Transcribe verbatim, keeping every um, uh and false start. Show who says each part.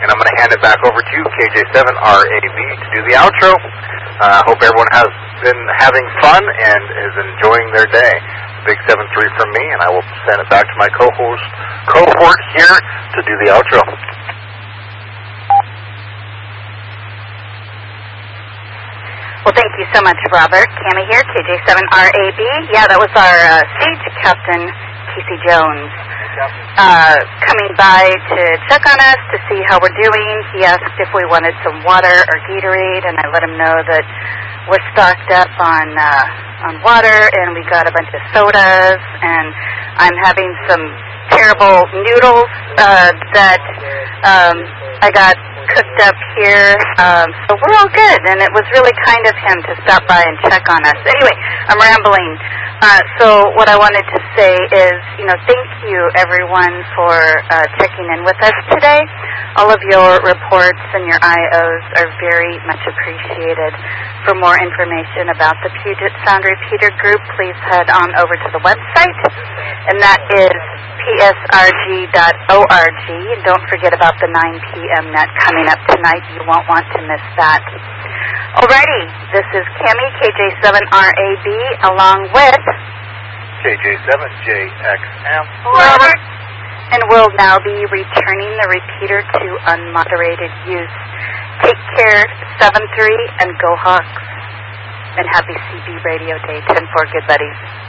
Speaker 1: and I'm going to hand it back over to K J seven R A B to do the outro. I uh, hope everyone has been having fun and is enjoying their day. Big seven three from me, and I will send it back to my co-host, cohort here to do the outro.
Speaker 2: Well, thank you so much, Robert. Cammy here, K J seven R A B. Yeah, that was our uh, stage captain, Casey Jones, uh, coming by to check on us to see how we're doing. He asked if we wanted some water or Gatorade, and I let him know that we're stocked up on uh, on water, and we got a bunch of sodas, and I'm having some terrible noodles uh, that um, I got cooked up here, um, so we're all good, and it was really kind of him to stop by and check on us. Anyway, I'm rambling. Uh, so what I wanted to say is, you know, thank you, everyone, for uh, checking in with us today. All of your reports and your I Os are very much appreciated. For more information about the Puget Sound Repeater Group, please head on over to the website, and that is P S R G dot org. And don't forget about the nine p.m. net coming up tonight. You won't want to miss that. Alrighty, this is Cammy, K J seven R A B, along with
Speaker 1: K J seven J X M.
Speaker 2: Robert. And we'll now be returning the repeater to unmoderated use. Take care, seven three, and go Hawks. And happy C B Radio Day, ten four, good buddies.